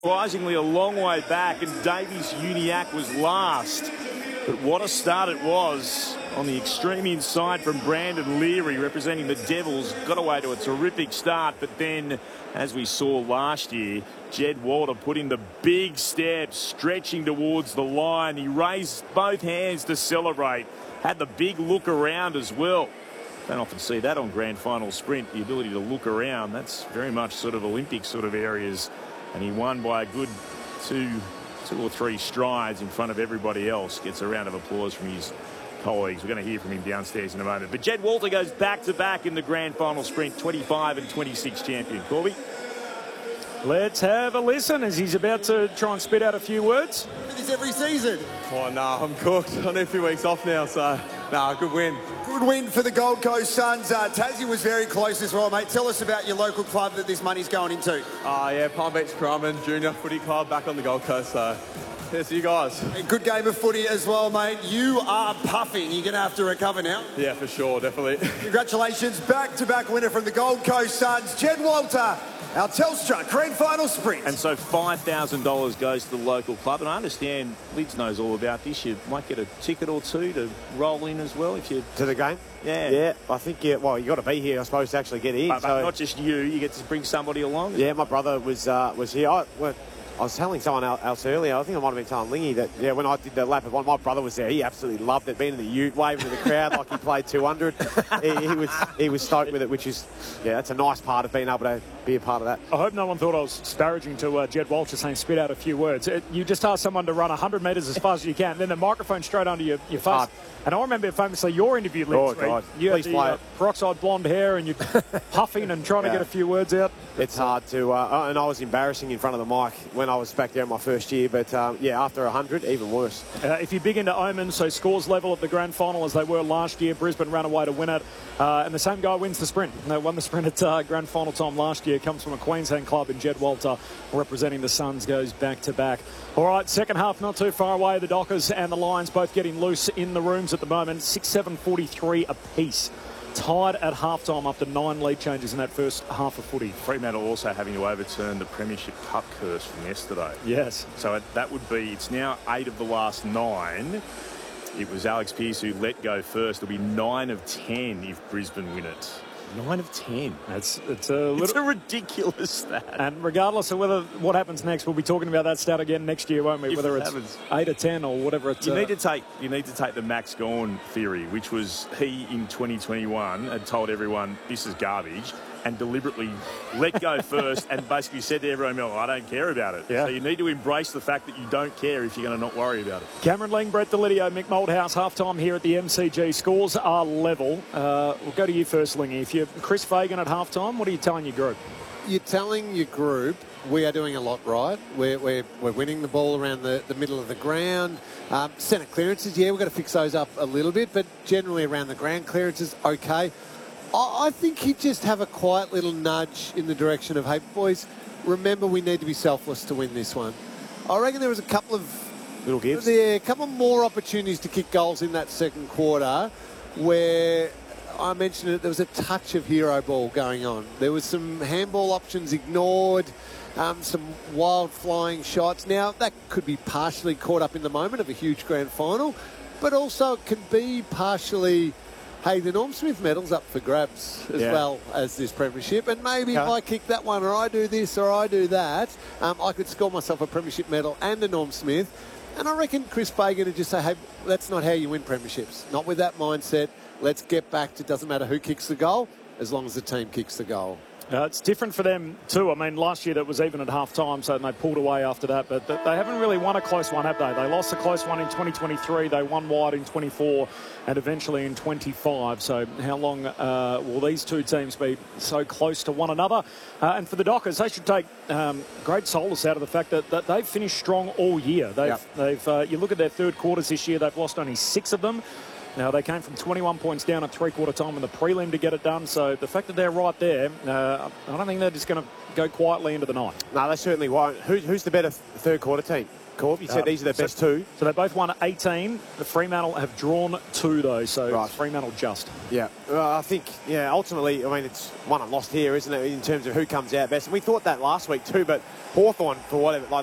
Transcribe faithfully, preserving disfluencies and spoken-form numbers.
Surprisingly a long way back, and Davies Uniacke was last. But what a start it was on the extreme inside from Brandon Leary, representing the Devils. Got away to a terrific start, but then, as we saw last year, Jed Walter put in the big step, stretching towards the line. He raised both hands to celebrate. Had the big look around as well. Don't often see that on grand final sprint, the ability to look around. That's very much sort of Olympic sort of areas. And he won by a good two, two or three strides in front of everybody else. Gets a round of applause from his colleagues. We're going to hear from him downstairs in a moment. But Jed Walter goes back-to-back in the grand final sprint, twenty-five and twenty-six champion. Corby? Let's have a listen as he's about to try and spit out a few words. Do this every season. Oh, no, I'm cooked. I need a few weeks off now, so, no, good win. Good win for the Gold Coast Suns. Uh, Tassie was very close as well, mate. Tell us about your local club that this money's going into. Uh, yeah, Palm Beach Currumbin Junior Footy Club back on the Gold Coast, so here's you guys. A good game of footy as well, mate. You are puffing. You're going to have to recover now. Yeah, for sure, definitely. Congratulations, back-to-back winner from the Gold Coast Suns, Jed Walter. Our Telstra Grand Final Sprint. And so five thousand dollars goes to the local club. And I understand Lids knows all about this. You might get a ticket or two to roll in as well if you... To the game? Yeah. Yeah, I think, yeah, well, you got to be here, I suppose, to actually get in. But, but so, not just you, you get to bring somebody along. Yeah, my brother was uh, was here. I, well, I was telling someone else earlier, I think I might have been telling Lingy that, yeah, when I did the lap of one, my brother was there. He absolutely loved it, being in the ute, waving to the crowd like he played two hundred. he, he was he was stoked with it, which is, yeah, that's a nice part of being able to be a part of that. I hope no one thought I was disparaging to uh, Jed Walter saying spit out a few words. It, you just ask someone to run one hundred metres as fast as you can, then the microphone straight under your, your face. Hard. And I remember famously your interview, Liz, Oh, God. you Please had the play uh, it. peroxide blonde hair and you're puffing and trying Yeah. to get a few words out. It's hard to, uh, and I was embarrassing in front of the mic when I was back there in my first year, but um, yeah, after one hundred, even worse. Uh, if you're big into omens, so scores level at the grand final as they were last year. Brisbane ran away to win it, uh, and the same guy wins the sprint. They won the sprint at uh, grand final time last year. Comes from a Queensland club, and Jed Walter, representing the Suns, goes back to back. All right, second half not too far away. The Dockers and the Lions both getting loose in the rooms at the moment. six seven forty-three apiece. Tied at halftime after nine lead changes in that first half of footy. Fremantle also having to overturn the Premiership Cup curse from yesterday. Yes. So it, that would be, it's now eight of the last nine. It was Alex Pearce who let go first. It'll be nine of ten if Brisbane win it. Nine of ten. It's, it's, a, little, It's a ridiculous stat. And regardless of whether what happens next, we'll be talking about that stat again next year, won't we? If Whether it it's happens. eight or ten or whatever it's... You uh, need to take you need to take the Max Gawn theory, which was he in twenty twenty-one had told everyone this is garbage and deliberately let go first and basically said to everyone, well, I don't care about it. Yeah. So you need to embrace the fact that you don't care if you're going to not worry about it. Cameron Ling, Brett Delidio, Mick Moldhouse, half-time here at the M C G. Scores are level. Uh, we'll go to you first, Lingy. If you're Chris Fagan at half-time, what are you telling your group? You're telling your group we are doing a lot right. We're, we're, we're winning the ball around the, the middle of the ground. Um, centre clearances, yeah, we've got to fix those up a little bit, but generally around the ground clearances, okay. I, I think he'd just have a quiet little nudge in the direction of, hey, boys, remember we need to be selfless to win this one. I reckon there was a couple of... Little gives. Yeah, a couple more opportunities to kick goals in that second quarter where... I mentioned it, there was a touch of hero ball going on. There was some handball options ignored, um, some wild flying shots. Now, that could be partially caught up in the moment of a huge grand final, but also it can be partially, hey, the Norm Smith medal's up for grabs as Yeah. well as this premiership, and maybe Okay. if I kick that one or I do this or I do that, um, I could score myself a premiership medal and a Norm Smith. And I reckon Chris Fagan would just say, hey, that's not how you win premierships. Not with that mindset. Let's get back to, it doesn't matter who kicks the goal, as long as the team kicks the goal. Uh, it's different for them too. I mean, last year that was even at half-time, so they pulled away after that. But th- they haven't really won a close one, have they? They lost a close one in twenty twenty-three. They won wide in twenty-four and eventually in twenty-five. So how long uh, will these two teams be so close to one another? Uh, and for the Dockers, they should take um, great solace out of the fact that, that they've finished strong all year. They've, Yep. they've uh, you look at their third quarters this year, they've lost only six of them. Now, they came from twenty-one points down at three-quarter time in the prelim to get it done. So the fact that they're right there, uh, I don't think they're just going to go quietly into the night. No, they certainly won't. Who, who's the better third quarter team? Corb, you said Uh, these are the so- best two. So they both won eighteen. The Fremantle have drawn two, though. So Right. Fremantle just. Yeah, well, I think, yeah, ultimately, I mean, it's won and lost here, isn't it, in terms of who comes out best. And we thought that last week too, but Hawthorn, for whatever, like,